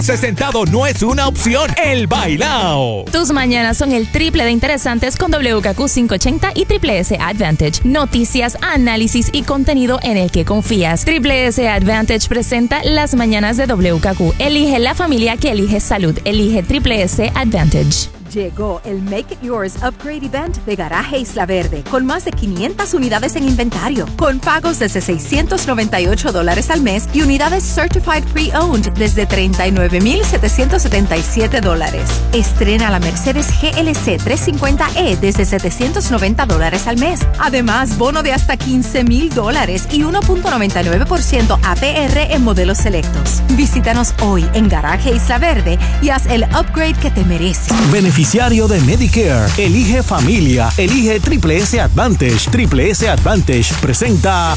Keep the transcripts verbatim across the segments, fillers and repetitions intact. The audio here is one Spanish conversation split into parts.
Sentado no es una opción, el bailao. Tus mañanas son el triple de interesantes con W K Q quinientos ochenta y Triple S Advantage. Noticias, análisis y contenido en el que confías. Triple S Advantage presenta las mañanas de W K Q. Elige la familia que elige salud. Elige Triple S Advantage. Llegó el Make It Yours Upgrade Event de Garaje Isla Verde, con más de quinientas unidades en inventario, con pagos desde seiscientos noventa y ocho dólares al mes y unidades Certified Pre-Owned desde treinta y nueve mil setecientos setenta y siete dólares. Estrena la Mercedes G L C trescientos cincuenta E desde setecientos noventa dólares al mes. Además, bono de hasta quince mil dólares y uno punto noventa y nueve por ciento A P R en modelos selectos. Visítanos hoy en Garaje Isla Verde y haz el upgrade que te mereces. Beneficiario de Medicare. Elige familia. Elige Triple S Advantage. Triple S Advantage presenta...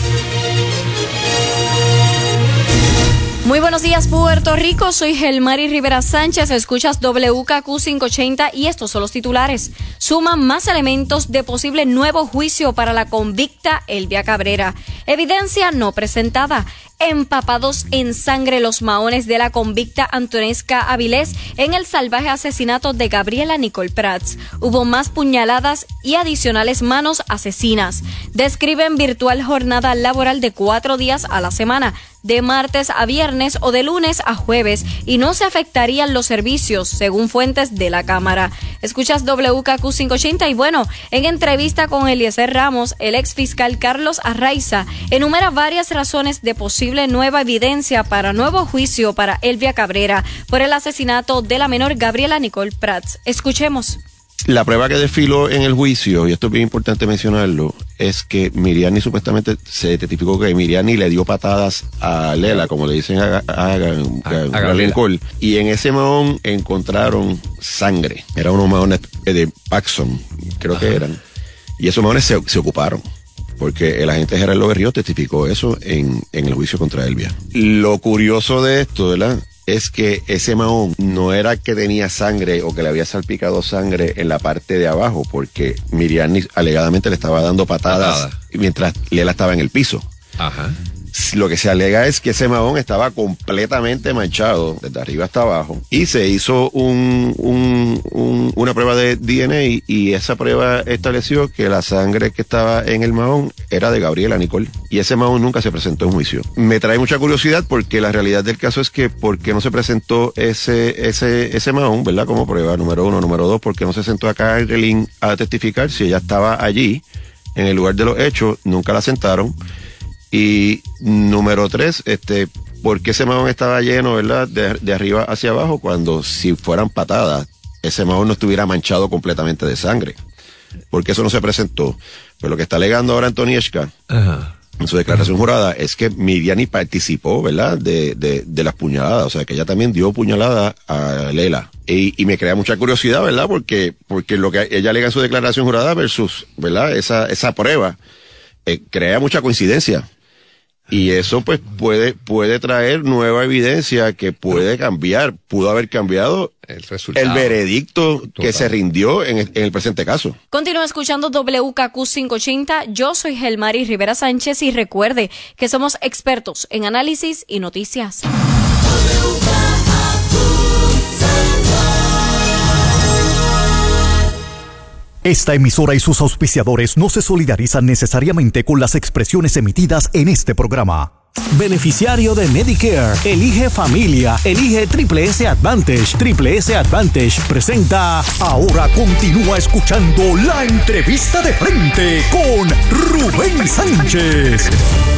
Muy buenos días, Puerto Rico. Soy Gelmari Rivera Sánchez. Escuchas W K Q quinientos ochenta y estos son los titulares. Suman más elementos de posible nuevo juicio para la convicta Elvia Cabrera. Evidencia no presentada. Empapados en sangre los maones de la convicta Antonesca Avilés en el salvaje asesinato de Gabriela Nicole Prats. Hubo más puñaladas y adicionales manos asesinas. Describen virtual jornada laboral de cuatro días a la semana, de martes a viernes o de lunes a jueves, y no se afectarían los servicios, según fuentes de la Cámara. Escuchas W K Q quinientos ochenta y bueno, en entrevista con Eliezer Ramos, el ex fiscal Carlos Arraiza enumera varias razones de posible nueva evidencia para nuevo juicio para Elvia Cabrera por el asesinato de la menor Gabriela Nicole Prats. Escuchemos. La prueba que desfiló en el juicio, y esto es bien importante mencionarlo, es que Miriani supuestamente se testificó que Miriani le dio patadas a Lela, como le dicen a, a, a, a, a Gabriela Nicole, y en ese mahón encontraron sangre. Eran unos mahones de Paxson, creo Ajá. que eran, y esos mahones se, se ocuparon. Porque el agente Gerardo Berrío testificó eso en, en el juicio contra Elvia. Lo curioso de esto, ¿verdad?, es que ese mahón no era que tenía sangre o que le había salpicado sangre en la parte de abajo, porque Miriam alegadamente le estaba dando patadas Patada. mientras Lela estaba en el piso. Ajá. Lo que se alega es que ese mahón estaba completamente manchado desde arriba hasta abajo y se hizo un, un, un, una prueba de D N A y esa prueba estableció que la sangre que estaba en el mahón era de Gabriela Nicole y ese mahón nunca se presentó en juicio. Me trae mucha curiosidad porque la realidad del caso es que ¿por qué no se presentó ese, ese, ese mahón, ¿verdad?, como prueba? Número uno. Número dos, ¿por qué no se sentó acá en Relín a testificar si ella estaba allí en el lugar de los hechos? Nunca la sentaron. Y número tres, este, ¿por qué ese mahón estaba lleno, verdad, de, de arriba hacia abajo, cuando si fueran patadas, ese mahón no estuviera manchado completamente de sangre? ¿Por qué eso no se presentó? Pues lo que está alegando ahora Antonieshka, Ajá. en su declaración jurada, es que Miriani participó, ¿verdad?, de, de, de las puñaladas, o sea, que ella también dio puñalada a Lela. Y, y me crea mucha curiosidad, ¿verdad?, porque, porque lo que ella alega en su declaración jurada versus, ¿verdad?, esa, esa prueba, eh, crea mucha coincidencia. Y eso pues puede puede traer nueva evidencia que puede cambiar, pudo haber cambiado el resultado, el veredicto total. que se rindió en el, en el presente caso. Continúa escuchando W K Q quinientos ochenta. Yo soy Gelmari Rivera Sánchez y recuerde que somos expertos en análisis y noticias. Esta emisora y sus auspiciadores no se solidarizan necesariamente con las expresiones emitidas en este programa. Beneficiario de Medicare. Elige familia. Elige Triple S Advantage. Triple S Advantage presenta... Ahora continúa escuchando la entrevista de frente con Rubén Sánchez.